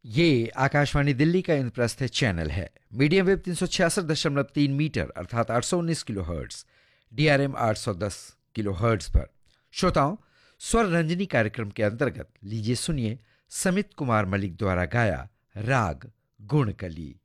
ये आकाशवाणी दिल्ली का इंद्रप्रस्थ चैनल है। मीडियम वेव 366.3 मीटर अर्थात 819 kilo hertz, DRM 810 kilo hertz पर। श्रोताओं, स्वर रंजनी कार्यक्रम के अंतर्गत लीजिए सुनिए समित कुमार मलिक द्वारा गाया राग गुणकली।